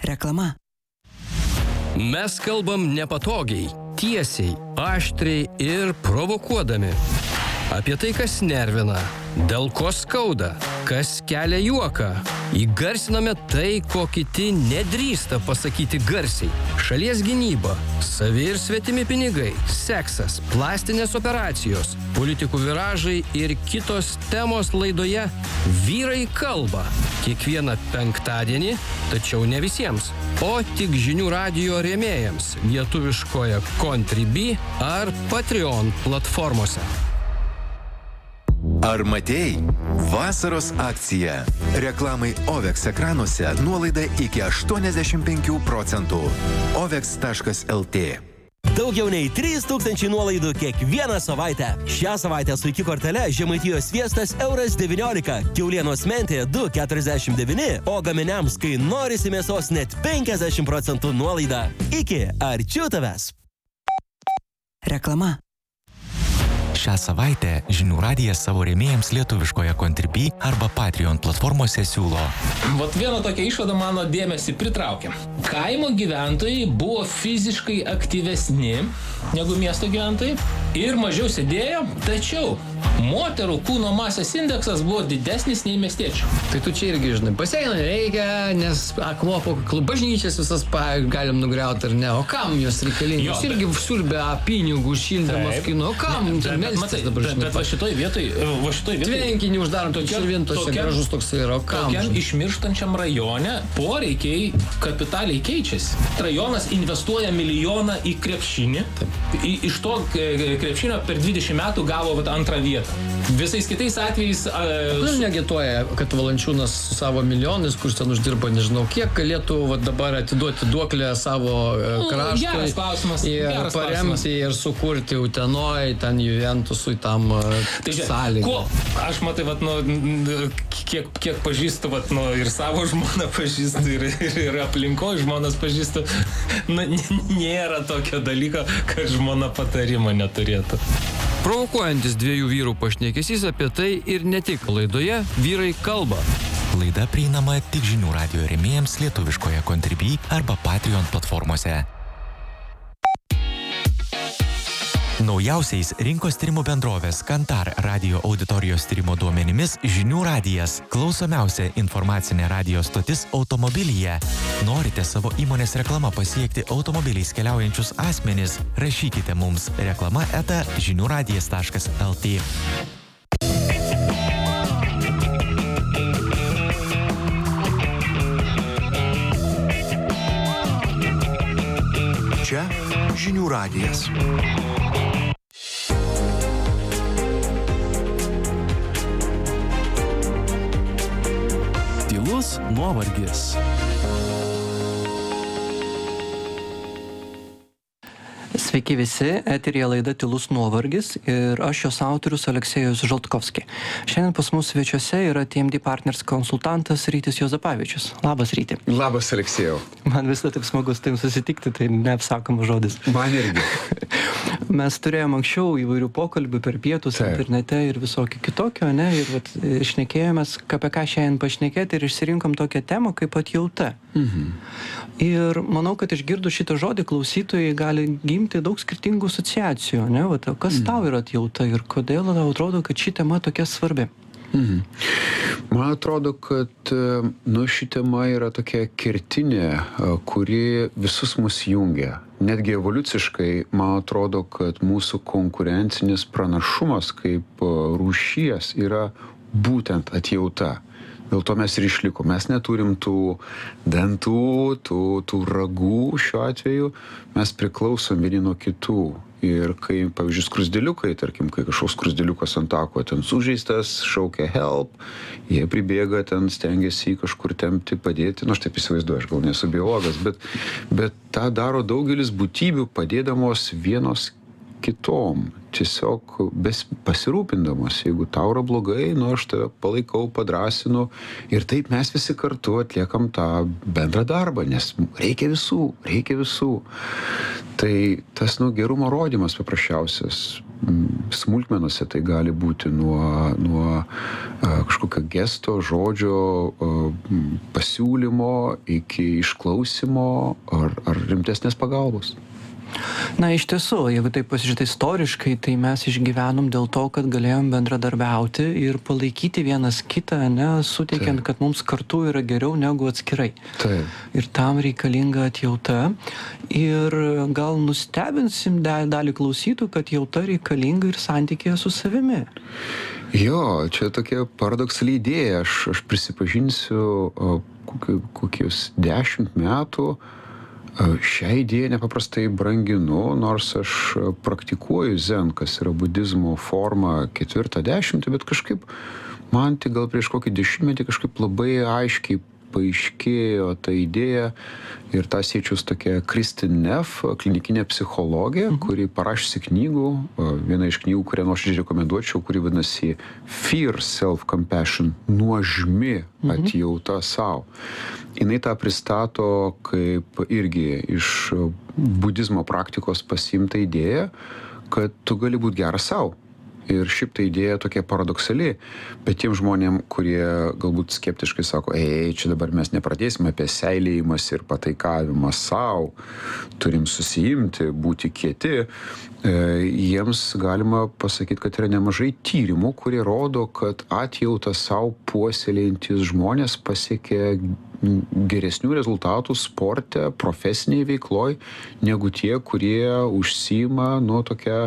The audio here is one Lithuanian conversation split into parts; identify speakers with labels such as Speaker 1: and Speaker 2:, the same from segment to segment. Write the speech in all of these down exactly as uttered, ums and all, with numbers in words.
Speaker 1: Reklama.
Speaker 2: Mes kalbam nepatogiai, tiesiai, aštriai ir provokuodami. Apie tai, kas nervina, dėl ko skauda, kas kelia juoką. Įgarsiname tai, ko kiti nedrįsta pasakyti garsiai. Šalies gynyba, savi ir svetimi pinigai, seksas, plastinės operacijos, politikų viražai ir kitos temos laidoje Vyrai kalba. Kiekvieną penktadienį, tačiau ne visiems, o tik žinių radijo rėmėjams lietuviškoje Contribui ar Patreon platformose.
Speaker 3: Ar matei? Vasaros akcija. Reklamai Ovex ekranuose nuolaida iki aštuoniasdešimt penkių procentų. ovex taškas lt.
Speaker 4: Daugiau nei trys tūkstančiai nuolaidų kiekvieną savaitę. Šią savaitę su iki kortele Žemaitijos sviestas euras devyniolika, kiaulienos mentė du keturiasdešimt devyni, o gaminiams, kai norisi mėsos, net penkiasdešimt procentų nuolaida. Iki, arčiau tavęs.
Speaker 1: Reklama.
Speaker 5: Šią savaitę Žinių radijas savo rėmėjams lietuviškoje Contribui arba Patreon platformose siūlo.
Speaker 6: Vat viena tokia išvada mano dėmesį pritraukė. Kaimo gyventojai buvo fiziškai aktyvesni negu miesto gyventojai ir mažiau sėdėjo, tačiau moterų kūno masės indeksas buvo didesnis nei miestiečių.
Speaker 2: Tai tu čia irgi, žinai, baseino reikia, nes akmuo po kaklu bažnyčias visas pa, galim nugriauti ar ne. O kam jos reikalingos? Irgi siurbė pinigų šildymas kainuoja. O kam?
Speaker 6: Ne, bet, matai, bet, bet va šitoj vietoj, va šitoj vietoj...
Speaker 2: Tvenkinį uždarom, to širvintose gražus toks yra. O kam?
Speaker 6: Tokiam išmirštančiam rajone poreikiai kapitaliai keičiasi. Rajonas investuoja milijoną į krepšinį. Į, iš to krepšinio per dvidešimt metų gavo vat, antrą vietą. Visais kitais atvejais... Uh,
Speaker 2: nu, negituoja, kad Valančiūnas su savo milijonais, kur ten uždirba nežinau kiek, galėtų vat, dabar atiduoti duoklę savo uh, kraštui.
Speaker 6: Geras klausimas.
Speaker 2: Ir
Speaker 6: geras
Speaker 2: paremti
Speaker 6: klausimas.
Speaker 2: Ir sukurti Utenoj, ten Juventusui tam uh,
Speaker 6: tai
Speaker 2: sąlygą.
Speaker 6: Aš matai, vat, nu, kiek, kiek pažįstu, vat, nu, ir savo žmoną pažįstu, ir, ir, ir aplinko žmonas pažįstu. Na, nėra tokio dalyko, kad žmona patarimo neturėtų.
Speaker 2: Provokuojantis dviejų vyrų pašnekesys apie tai ir ne tik laidoje Vyrai kalba.
Speaker 5: Laida prieinama tik Žinių radijo rėmėjams lietuviškoje Contribui arba Patreon platformose. Naujausiais rinkos tyrimų bendrovės Kantar radio auditorijos tyrimo duomenimis Žinių radijas – klausomiausia informacinė radijo stotis automobilyje. Norite savo įmonės reklama pasiekti automobiliais keliaujančius asmenis? Rašykite mums reklama eta žinių radijas taškas lt.
Speaker 3: Čia Žinių radijas.
Speaker 7: Tylus nuovargis.
Speaker 8: Sveiki visi, eteryje laida Tylus nuovargis ir aš jos autorius Aleksejus Žaltkovski. Šiandien pas mus svečiuose yra T M D Partners konsultantas Rytis Juozapavičius. Labas, Ryti.
Speaker 9: Labas, Aleksejau.
Speaker 8: Man visada taip smagu su tavim susitikti, tai neapsakomas žodis.
Speaker 9: Man irgi.
Speaker 8: Mes turėjom anksčiau įvairių pokalbių per pietus Taip. Internete ir visokio kitokio, ne? Ir vat, šnekėjomės, apie ką šiandien pašnekėti ir išsirinkom tokią temą kaip atjauta.
Speaker 9: Mhm.
Speaker 8: Ir manau, kad išgirdus šitą žodį klausytojai gali gimti daug skirtingų asociacijų, ne? Vat, kas mhm. tau yra atjauta ir kodėl tau atrodo, kad ši tema tokia svarbi?
Speaker 9: Mhm. Man atrodo, kad nu, ši tema yra tokia kertinė, kuri visus mus jungia. Netgi evoliuciškai, man atrodo, kad mūsų konkurencinis pranašumas kaip rūšies yra būtent atjauta. Dėl to mes ir išliko. Mes neturim tų dantų, tų, tų ragų šiuo atveju. Mes priklausom vieni nuo kitų. Ir kai, pavyzdžiui, skruzdėliukai, tarkim, kai kažkoks skruzdėliukas ant tako ten sužeistas, šaukia help, jie pribėga ten, stengiasi kažkur tempti, padėti. Nu, aš taip įsivaizduoju, aš gal nesu biologas, bet, bet tą daro daugelis būtybių padėdamos vienos kitom. Tiesiog bes pasirūpindamos, jeigu tau yra blogai, nu aš tave palaikau, padrasinu ir taip mes visi kartu atliekam tą bendrą darbą, nes reikia visų, reikia visų. Tai tas, nu, gerumo rodymas paprasčiausias. smulkmenose, tai gali būti nuo, nuo kažkokio gesto, žodžio, pasiūlymo iki išklausimo ar, ar rimtesnės pagalbos.
Speaker 8: Na, iš tiesų, jeigu taip pasižiūrėti istoriškai, tai mes išgyvenom dėl to, kad galėjom bendradarbiauti ir palaikyti vienas kitą, ne, suteikiant, Taip. kad mums kartu yra geriau negu atskirai.
Speaker 9: Taip.
Speaker 8: Ir tam reikalinga atjauta. Ir gal nustebinsim dalį klausytų, kad jauta reikalinga ir santykėje su savimi.
Speaker 9: Jo, čia tokia paradoksali idėja. Aš, aš prisipažinsiu, kokius dešimt metų šią idėją nepaprastai branginu, nors aš praktikuoju zen, kas yra budizmo forma ketvirtą dešimtį, bet kažkaip man tai gal prieš kokį dešimtmetį kažkaip labai aiškiai paaiškėjo ta idėja ir tą siečius tokia Kristin Neff, klinikinė psichologė, mhm. kuri parašysi knygų, viena iš knygų, kurią nuoširdžiai rekomenduočiau, kuri vadinasi Fear Self-Compassion, nuožmi atjauta savo. Jinai tą pristato kaip irgi iš budizmo praktikos pasiimta idėja, kad tu gali būti geras savo. Ir šiaip ta idėja tokia paradoksali, bet tiem žmonėm, kurie galbūt skeptiškai sako, ei, čia dabar mes nepradėsime apie seilėjimas ir pataikavimą savo, turim susiimti, būti kieti, e, jiems galima pasakyti, kad yra nemažai tyrimų, kurie rodo, kad atjautą savo puoselėjantys žmonės pasiekia geresnių rezultatų sporte, profesiniai veikloj, negu tie, kurie užsiima, nu, tokia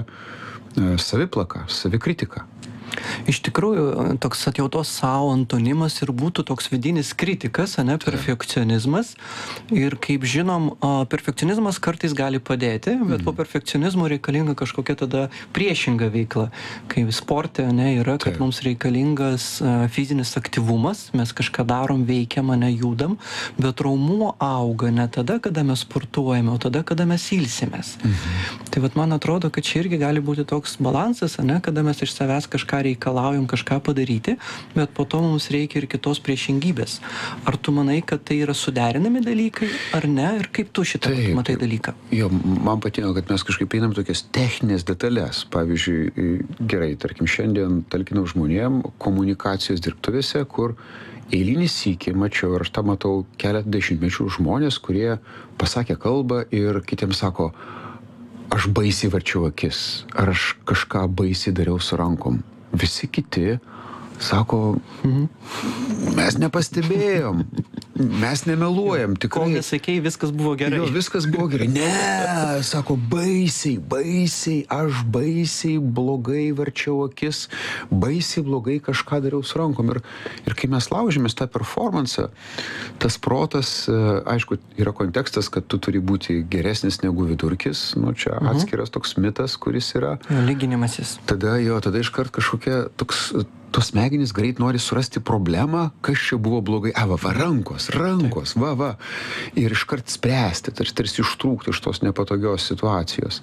Speaker 9: saviplaka, savikritika.
Speaker 8: Iš tikrųjų, toks atjautos savo antonimas ir būtų toks vidinis kritikas, ane, perfekcionizmas. Ir kaip žinom, perfekcionizmas kartais gali padėti, bet po perfekcionizmo reikalinga kažkokia tada priešinga veikla. Kai sporte, ane, yra, kad mums reikalingas fizinis aktyvumas, mes kažką darom, veikiam, ane, judam, bet raumuo auga ne tada, kada mes sportuojame, o tada, kada mes ilsimės. Mhm. Tai vat man atrodo, kad čia irgi gali būti toks balansas, ane, kada mes iš savęs kažką reikalaujam kažką padaryti, bet po to mums reikia ir kitos priešingybės. Ar tu manai, kad tai yra suderinami dalykai, ar ne? Ir kaip tu šitą Taip, matai dalyką?
Speaker 9: Jo, man patinka, kad mes kažkaip einam tokias techninės detalės. Pavyzdžiui, gerai, tarkim, šiandien talkinau žmonėm komunikacijos dirbtuvėse, kur eilinį sykį mačiau ir aš tą matau keletą dešimtmečių žmonės, kurie pasakė kalbą ir kitiems sako, aš baisiai varčiau akis, ar aš kažką baisiai dariau su rankom. Visi kiti sako, mhm. mes nepastebėjom, mes nemeluojam, tikrai.
Speaker 8: Kol nesakei, viskas buvo gerai.
Speaker 9: Jo, viskas buvo gerai. Ne, sako, baisiai, baisiai, aš baisiai blogai varčiau akis, baisiai blogai kažką dariau su rankom. Ir, ir kai mes laužėmės tą performansą, tas protas, aišku, yra kontekstas, kad tu turi būti geresnis negu vidurkis, nu čia mhm. atskiras toks mitas, kuris yra.
Speaker 8: Lyginimasis.
Speaker 9: Tada jo, tada iškart kažkokia toks... Tos smegenys greit nori surasti problemą, kas čia buvo blogai. A, va, va, rankos, rankos, va, va. Ir iškart spręsti, tarsi, tarsi ištrūkti iš tos nepatogios situacijos.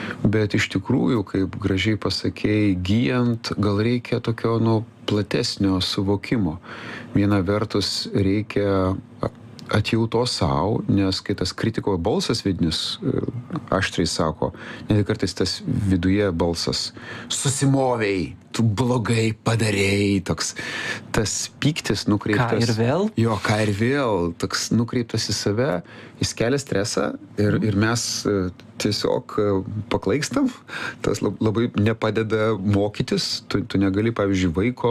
Speaker 9: Bet iš tikrųjų, kaip gražiai pasakėjai, gyjant, gal reikia tokio, nu, platesnio suvokimo. Viena vertus reikia atjautos savo, nes kai tas kritiko balsas vidinis aštriai sako, net kartais tas viduje balsas susimovei, tu blogai padarėjai, toks tas pyktis nukreiptas.
Speaker 8: Ką ir vėl?
Speaker 9: Jo, ką ir vėl, toks nukreiptas į save, jis kelia stresą ir, ir mes tiesiog paklaikstam, tas labai nepadeda mokytis, tu, tu negali, pavyzdžiui, vaiko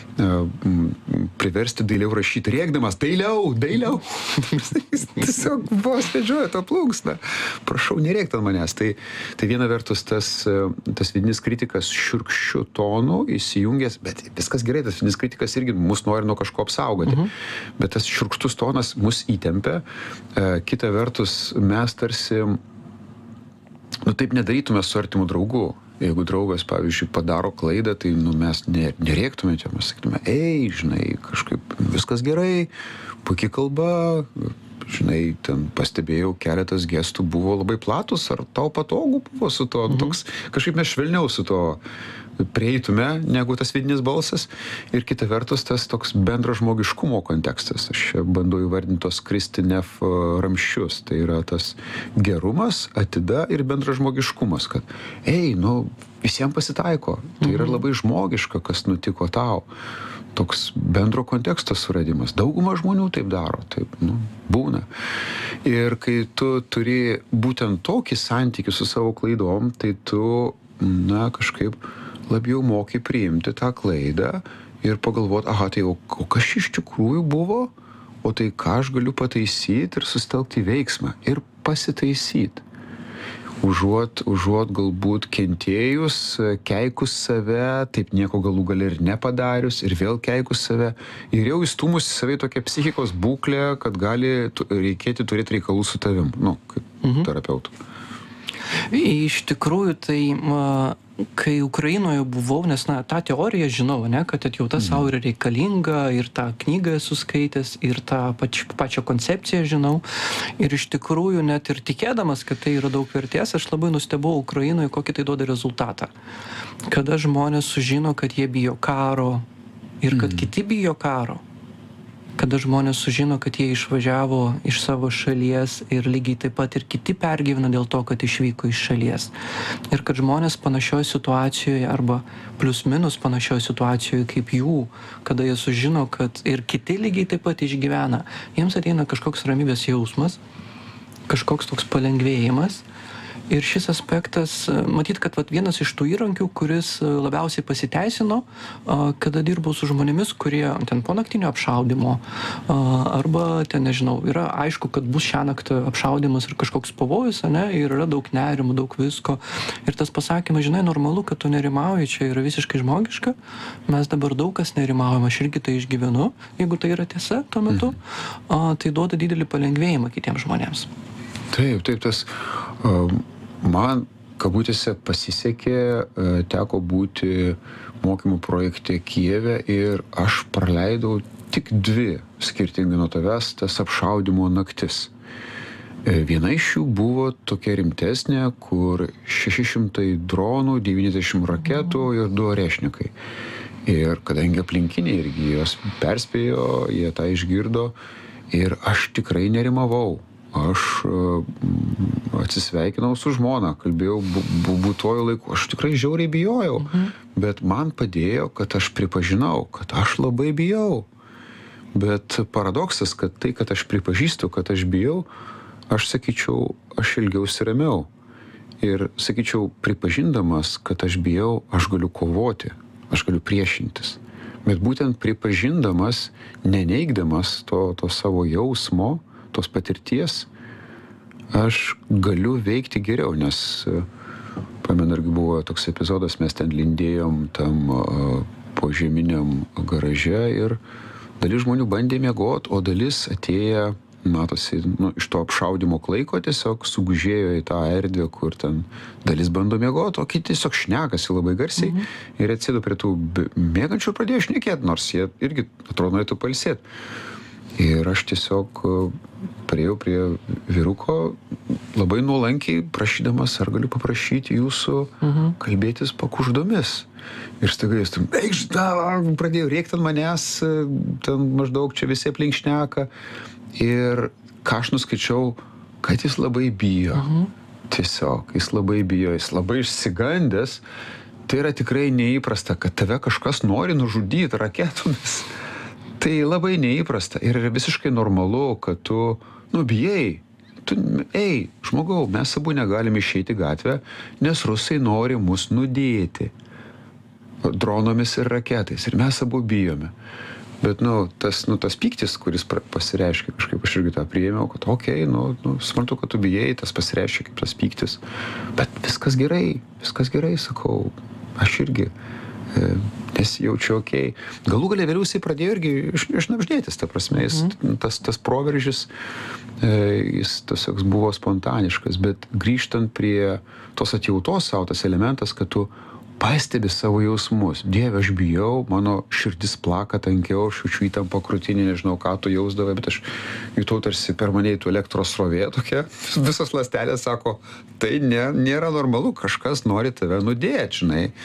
Speaker 9: priversti dailiau rašyti rėkdamas, dailiau, dailiau. Tiesiog vos vedžioja to plunksną. Prašau, nerėkt ant manęs. Tai, tai viena vertus tas, tas vidinis kritikas šiurkščiu tonu įsijungęs, bet viskas gerai, tas vidinis kritikas irgi mus nori nuo kažko apsaugoti. Mhm. Bet tas šiurkštus tonas mus įtempia. Kita vertus, mes tarsi, nu taip nedarytume su artimu draugu. Jeigu draugas, pavyzdžiui, padaro klaidą, tai nu, mes nerėktume čia, mes sakytume, ei, žinai, kažkaip viskas gerai, puikiai kalba, žinai, ten pastebėjau, keletas gestų buvo labai platus, ar tau patogu buvo su to, mhm. toks, kažkaip mes švelniau su to prieitume negu tas vidinis balsas. Ir kita vertus tas toks bendro žmogiškumo kontekstas. Aš čia bandau įvardinti tos Kristinef ramščius. Tai yra tas gerumas, atida ir bendro žmogiškumas, kad ei, nu, visiems pasitaiko. Tai yra labai žmogiška, kas nutiko tau. Toks bendro konteksto suradimas. Dauguma žmonių taip daro, taip, nu, būna. Ir kai tu turi būtent tokį santykį su savo klaidom, tai tu, na, kažkaip labiau moki priimti tą klaidą ir pagalvoti, aha, tai o, o kas iš tikrųjų buvo, o tai ką aš galiu pataisyti ir sustelkti veiksmą ir pasitaisyti. Užuot, užuot galbūt kentėjus, keikus save, taip nieko galų gali ir nepadarius, ir vėl keikus save, ir jau įstūmus į save tokią psichikos būklę, kad gali reikėti turėti reikalų su tavim, nu, kaip mhm. terapeutų.
Speaker 8: Iš tikrųjų, tai kai Ukrainoje buvau, nes na, tą teoriją žinau, ne, kad atjauta savo yra reikalinga, ir tą knygą esu skaitęs, ir tą pač, pačią koncepciją žinau. Ir iš tikrųjų, net ir tikėdamas, kad tai yra daug vertės, aš labai nustebau Ukrainoje, kokį tai duoda rezultatą. Kada žmonės sužino, kad jie bijo karo ir kad mm. kiti bijo karo. Kada žmonės sužino, kad jie išvažiavo iš savo šalies ir lygiai taip pat ir kiti pergyvena dėl to, kad išvyko iš šalies. Ir kad žmonės panašioje situacijoje arba plius minus panašioje situacijoje kaip jų, kada jie sužino, kad ir kiti lygiai taip pat išgyvena, jiems ateina kažkoks ramybės jausmas, kažkoks toks palengvėjimas. Ir šis aspektas, matyt, kad vat, vienas iš tų įrankių, kuris labiausiai pasiteisino, kada dirbau su žmonėmis, kurie ten po naktinio apšaudimo, arba ten, nežinau, yra aišku, kad bus šią naktį apšaudimas ir kažkoks pavojus, ne, ir yra daug nerimų, daug visko. Ir tas pasakymas, žinai, normalu, kad tu nerimauji, čia yra visiškai žmogiška, mes dabar daug kas nerimaujam, aš irgi tai išgyvenu, jeigu tai yra tiesa tuo metu, mhm. tai duoda didelį palengvėjimą kitiems žmonėms.
Speaker 9: Taip, taip, tas... Um... Man, kabutėse, pasisekė, teko būti mokymų projekte Kijeve ir aš praleidau tik dvi, skirtingai nuo tavęs, tas apšaudimo naktis. Viena iš jų buvo tokia rimtesnė, kur šeši šimtai dronų, devyniasdešimt raketų ir du orešnikai. Ir kadangi aplinkiniai irgi jos perspėjo, jie tą išgirdo ir aš tikrai nerimavau. Aš atsisveikinau su žmona, kalbėjau būtuoju laiku, aš tikrai žiauriai bijojau, mhm. bet man padėjo, kad aš pripažinau, kad aš labai bijau. Bet paradoksas, kad tai, kad aš pripažįstu, kad aš bijau, aš sakyčiau, aš ilgiausi ramiau. Ir sakyčiau, pripažindamas, kad aš bijau, aš galiu kovoti, aš galiu priešintis. Bet būtent pripažindamas, neneigdamas to, to savo jausmo, tos patirties, aš galiu veikti geriau, nes, pamenu, irgi buvo toks epizodas, mes ten lindėjom tam uh, požeminiam garaže ir dalis žmonių bandė miegot, o dalis atėję, matosi, nu, iš to apšaudimo klaiko tiesiog sugužėjo į tą erdvę, kur ten dalis bando miegot, o kiti tiesiog šnekasi labai garsiai mhm. ir atsėdo prie tų mėgančių ir pradėjo šnekėti, nors jie irgi atrodo norėtų pailsėti. Ir aš tiesiog priėjau prie vyruko labai nuolankiai, prašydamas, ar galiu paprašyti jūsų uh-huh. kalbėtis pakuždomis. Ir staiga jis, eikš, pradėjo rėkti ant manęs, ten maždaug čia visi aplink šneka. Ir ką aš nuskaičiau, kad jis labai bijo. Uh-huh. Tiesiog, jis labai bijo, jis labai išsigandęs. Tai yra tikrai neįprasta, kad tave kažkas nori nužudyti raketomis. Tai labai neįprasta ir yra visiškai normalu, kad tu, nu, bijai. Tu, ei, žmogau, mes abu negalime išeiti gatvę, nes rusai nori mus nudėti dronomis ir raketais. Ir mes abu bijome. Bet, nu, tas, nu, tas pyktis, kuris pasireiškia, kažkaip aš irgi tą priėmiau, kad okei, okay, nu, nu, suprantu, kad tu bijai, tas pasireiškia kaip tas pyktis. Bet viskas gerai, viskas gerai, sakau, aš irgi nesijaučiu okei. Okay. Galų galia vėliau jisai pradėjo irgi išnabždėtis, ta prasme, jis, mm. tas, tas proveržis, jis tiesiog buvo spontaniškas, bet grįžtant prie tos atjautos savo, tas elementas, kad tu pastebi savo jausmus. Dieve, aš bijau, mano širdis plaka tankiau, aš jaučiu įtampą krūtinį, nežinau, ką tu jausdavai, bet aš jutau tarsi per mane į tų elektros srovė tokia. Visas ląstelės sako, tai ne, nėra normalu, kažkas nori tave nudėti, žinai.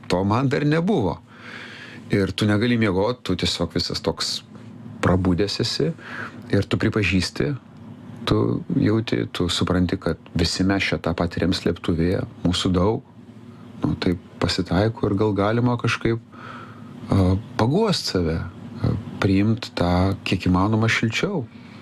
Speaker 9: to man dar nebuvo. Ir tu negali miegoti, tu tiesiog visas toks prabudęs esi ir tu pripažįsti, tu jauti, tu supranti, kad visi mes šitą patiriam slėptuvėje, mūsų daug, nu, tai pasitaiko ir gal galima kažkaip uh, paguost save, uh, priimti tą kiek įmanoma šilčiau.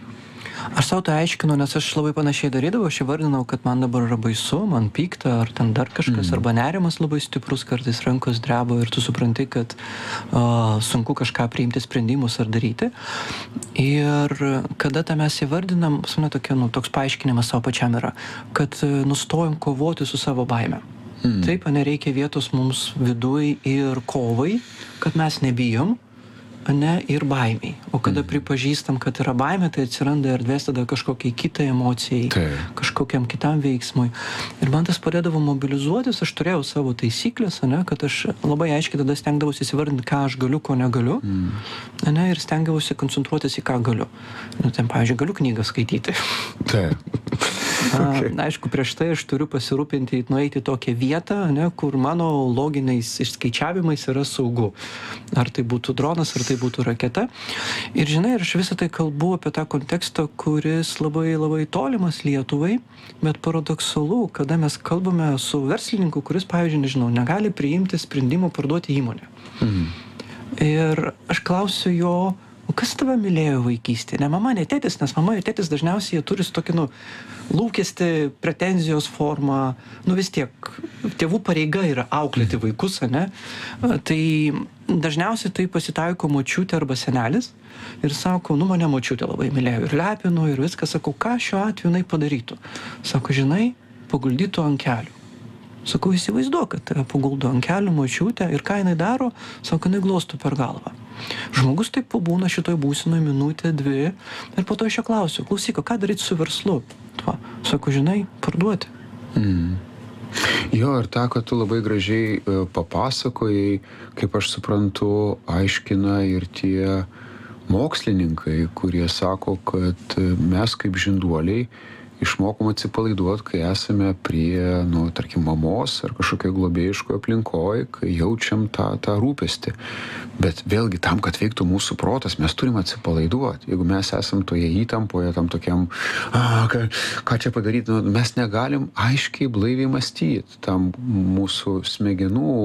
Speaker 8: Aš savo tai aiškinu, nes aš labai panašiai darydavau, aš įvardinau, kad man dabar yra baisu, man pykta, ar ten dar kažkas, mm. arba nerimas labai stiprus, kartais rankos dreba ir tu supranti, kad uh, sunku kažką priimti sprendimus ar daryti. Ir kada tą mes įvardinam, pas mane tokia, nu, toks paaiškinimas savo pačiam yra, kad uh, nustojom kovoti su savo baime. Mm. Taip, nereikia vietos mums viduj ir kovai, kad mes nebijom, ne, ir baimiai. O kada mm. pripažįstam, kad yra baimė, tai atsiranda erdvės tada kažkokiai kitai emocijai, tai. kažkokiam kitam veiksmui. Ir man tas padėdavo mobilizuotis, aš turėjau savo taisyklės, ne, kad aš labai aiškiai tada stengdavausi įsivardinti, ką aš galiu, ko negaliu, mm. ne, ir stengdavausi koncentruotis į ką galiu. Nu, ten, pavyzdžiui, galiu knygą skaityti.
Speaker 9: Tai. Okay.
Speaker 8: Na, aišku, prieš tai aš turiu pasirūpinti, nueiti į tokią vietą, ne, kur mano loginiais išskaičiavimais yra saugu. Ar tai būtų dronas, ar tai būtų raketa. Ir žinai, aš visą tai kalbu apie tą kontekstą, kuris labai labai tolimas Lietuvai, bet paradoksalu, kada mes kalbame su verslininku, kuris, pavyzdžiui, nežinau, negali priimti sprendimų parduoti įmonę. Mhm. Ir aš klausiu jo, o kas tave mylėjo vaikystėje? Ne mama, ne tėtis, nes mama ir tėtis dažniausiai jie turi tokį, nu, lūkestį, pretenzijos formą, nu vis tiek, tėvų pareiga yra auklėti vaikus, ne? Tai dažniausiai tai pasitaiko močiutė arba senelis ir sako, nu mane močiutė labai mylėjo ir lepino ir viską, sakau, ką šiuo atveju jinai padarytų? Sako, žinai, paguldytų ant kelių. Sakau, įsivaizduok, kad tave paguldo ant kelių močiutė ir ką jinai daro, sako, jinai glostų per galvą. Žmogus taip pabūna šitoj būsenoj minutę, dvi ir po to aš jo klausiu, klausyk, ką daryti su verslu? Tuo. Sako, žinai, parduoti.
Speaker 9: Mm. Jo, ir tą, kad tu labai gražiai papasakojai, kaip aš suprantu, aiškina ir tie mokslininkai, kurie sako, kad mes kaip žinduoliai išmokom atsipalaiduoti, kai esame prie, nu, tarkim, mamos ar kažkokio globėjiškoje aplinkoje, kai jaučiam tą, tą rūpestį. Bet vėlgi tam, kad veiktų mūsų protas, mes turim atsipalaiduoti. Jeigu mes esam toje įtampoje, tam tokiam, a, ką, ką čia padaryti, nu, mes negalim aiškiai, blaiviai mąstyti. Tam mūsų smegenų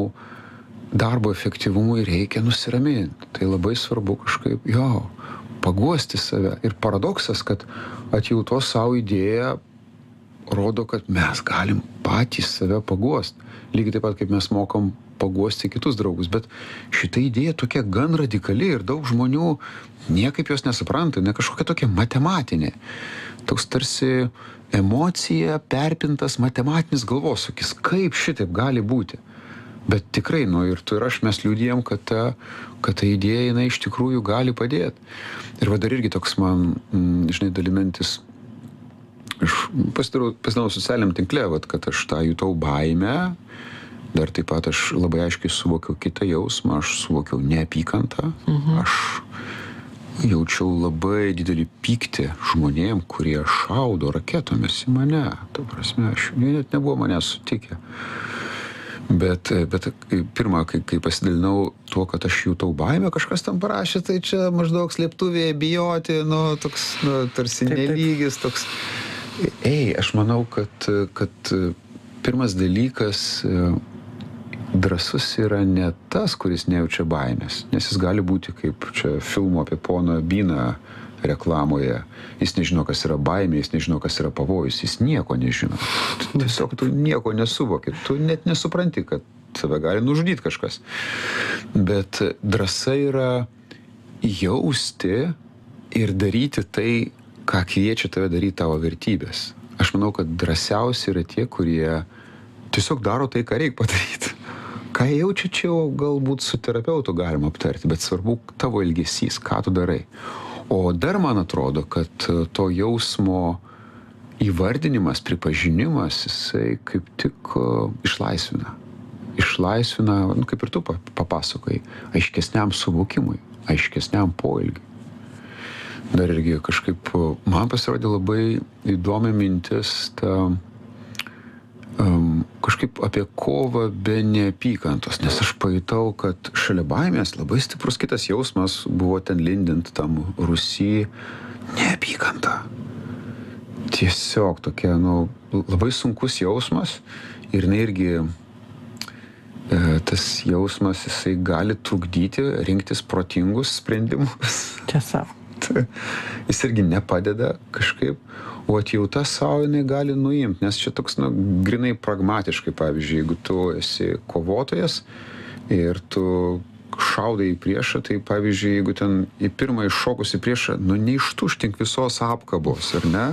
Speaker 9: darbo efektyvumui reikia nusiraminti. Tai labai svarbu kažkaip, jo, paguosti save. Ir paradoksas, kad atjautos savo idėja rodo, kad mes galim patys save paguosti. Lygiai taip pat, kaip mes mokam paguosti kitus draugus. Bet šita idėja tokia gan radikali ir daug žmonių niekaip jos nesupranta, ne kažkokia tokia matematinė. Toks tarsi emocija perpintas matematinis galvosūkis. Kaip šitaip gali būti? Bet tikrai, nu, ir tu ir aš mes liudijam, kad ta, kad ta idėja, jinai iš tikrųjų gali padėti. Ir va dar irgi toks man, m, žinai, dalinantis, aš pasidarau socialiniam tinkle, vat, kad aš tą jutau baimę, dar taip pat aš labai aiškiai suvokiau kitą jausmą, aš suvokiau neapykantą, mhm. aš jaučiau labai didelį pyktį žmonėm, kurie šaudo raketomis į mane. Ta prasme, aš, jie net nebuvo mane sutikę. Bet, bet pirmą, kai, kai pasidalinau tuo, kad aš jutau baimę, kažkas tam parašė, tai čia maždaug slėptuvėje bijoti, nu, toks, nu, tarsi taip, nelygis, toks. Ei, aš manau, kad, kad pirmas dalykas, drąsus yra ne tas, kuris nejaučia baimės, nes jis gali būti kaip čia filmo apie poną Byną reklamoje. Jis nežino, kas yra baimė, jis nežino, kas yra pavojus, jis nieko nežino. Tiesiog tu nieko nesuvoki, tu net nesupranti, kad tave gali nužudyti kažkas. Bet drąsa yra jausti ir daryti tai, ką kviečia tave daryti tavo vertybės. Aš manau, kad drąsiausi yra tie, kurie tiesiog daro tai, ką reikia padaryti. Ką jaučia čia, galbūt su terapeutu galima aptarti, bet svarbu tavo elgesys, ką tu darai. O dar man atrodo, kad to jausmo įvardinimas, pripažinimas, jisai kaip tik išlaisvina. Išlaisvina, nu, kaip ir tu papasakai, aiškesniam suvokimui, aiškesniam poelgiui. Dar irgi kažkaip man pasirodė labai įdomi mintis ta um, kažkaip apie kovą be neapykantos, nes aš pajutau, kad šalia baimės labai stiprus kitas jausmas buvo ten lindint tam Rusy - neapykanta. Tiesiog tokia, nu, labai sunkus jausmas ir jinai irgi e, tas jausmas, jisai gali trukdyti rinktis protingus sprendimus.
Speaker 8: Tiesa.
Speaker 9: Jis irgi nepadeda kažkaip, o atjauta savo jinai gali nuimti, nes čia toks, nu, grinai pragmatiškai, pavyzdžiui, jeigu tu esi kovotojas ir tu šaudai į priešą, tai pavyzdžiui, jeigu ten į pirmą iššokus į priešą, nu neištuštink visos apkabos, ar ne?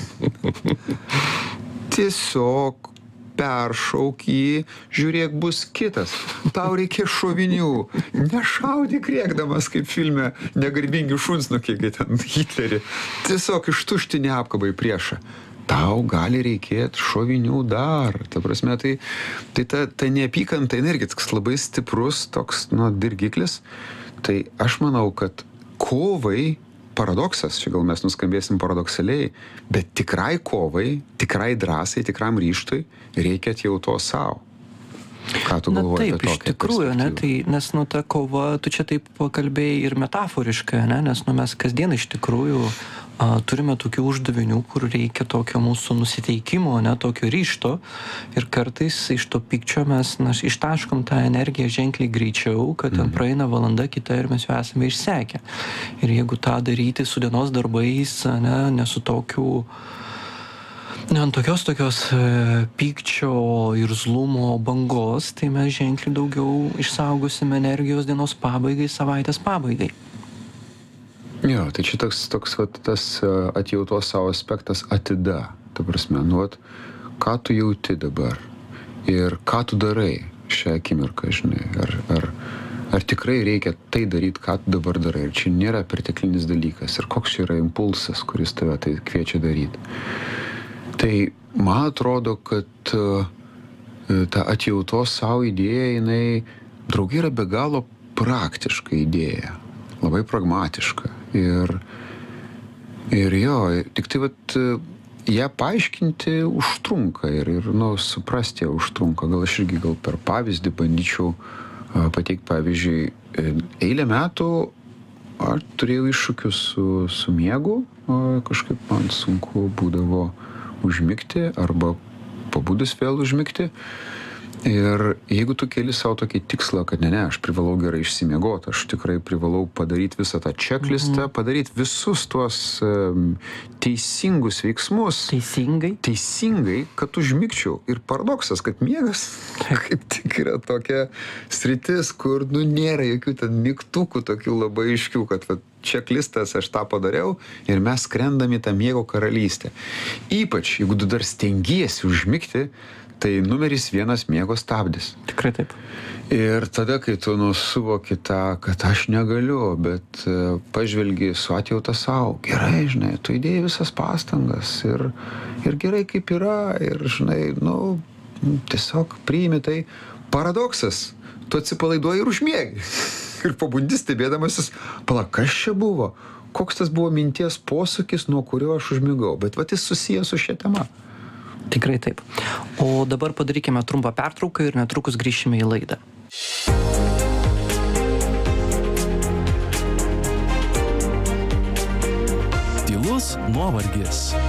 Speaker 9: Tiesiog peršauk jį, žiūrėk, bus kitas. Tau reikia šovinių. Nešaudyk rėkdamas, kaip filme Negarbingi šunsnukiai, kai ten Hitlerį. Tiesiog ištuštini apkabą į priešą. Tau gali reikėti šovinių dar. Ta prasme, tai, tai ta, ta neapykanta irgi toks labai stiprus, toks, nu, dirgiklis. Tai aš manau, kad kovai, paradoksas, čia gal mes nuskambėsim paradoksaliai, bet tikrai kovai, tikrai drąsai, tikram ryštui reikia atjautos savo. Ką tu galvoji apie tokią?
Speaker 8: Na taip, iš tikrųjų, ne, tai, nes, nu, ta kova, tu čia taip pakalbėjai ir metaforiškai, ne, nes, nu, mes kasdien iš tikrųjų a, turime tokių uždavinių, kur reikia tokio mūsų nusiteikimo, ne, tokio ryšto ir kartais iš to pykčio mes, na, ištaškom tą energiją ženkliai greičiau, kad ten praeina valanda kita ir mes jau esame išsekę. Ir jeigu tą daryti su dienos darbais, ne, ne su tokiu Ne, ant tokios tokios e, pykčio ir zlumo bangos, tai mes ženkliai daugiau išsaugosime energijos dienos pabaigai, savaitės pabaigai.
Speaker 9: Jo, tai čia toks, toks vat, tas atjautos savo aspektas atida. Ta prasme, nu, vat, ką tu jauti dabar ir ką tu darai šią akimirką, žinai, ar, ar, ar tikrai reikia tai daryti, ką tu dabar darai. Ir čia nėra perteklinis dalykas. Ir koks čia yra impulsas, kuris tave tai kviečia daryti. Tai man atrodo, kad uh, ta atjautos savo idėja, jinai draugai yra be galo praktiška idėja, labai pragmatiška. Ir, ir jo, tik tai vat, ją paaiškinti užtrunka ir, ir nu, suprasti ją užtrunka. Gal aš irgi gal per pavyzdį bandyčiau uh, pateikti, pavyzdžiui, eilę metų aš turėjau iššūkius su, su miegu, uh, kažkaip man sunku būdavo užmigti arba pabudus vėl užmigti. Ir jeigu tu keli savo tokį tikslą, kad ne, ne, aš privalau gerai išsimiegoti, aš tikrai privalau padaryti visą tą checklistą, mhm. padaryti visus tuos um, teisingus veiksmus.
Speaker 8: Teisingai.
Speaker 9: Teisingai, kad užmigčiau. Ir paradoksas, kad miegas kaip tik yra tokia sritis, kur, nu, nėra jokių ten mygtukų tokių labai aiškių, kad va, checklistas aš tą padariau ir mes skrendam į tą miego karalystę. Ypač, jeigu tu dar stengiesi užmigti, tai numeris vienas miego stabdis.
Speaker 8: Tikrai taip.
Speaker 9: Ir tada, kai tu nusuvoki tą, kad aš negaliu, bet uh, pažvelgi su atjauta savo, gerai, žinai, tu įdėjai visas pastangas ir, ir gerai kaip yra, ir, žinai, nu, tiesiog priimi tai. Paradoksas, tu atsipalaiduoji ir užmiegi. Ir pabundi stebėdamasis, pala, kas čia buvo? Koks tas buvo minties posūkis, nuo kurio aš užmigau? Bet vat jis susijęs su šia tema.
Speaker 8: Tikrai taip. O dabar padarykime trumpą pertrauką ir netrukus grįšime į laidą.
Speaker 7: Tylus nuovargis.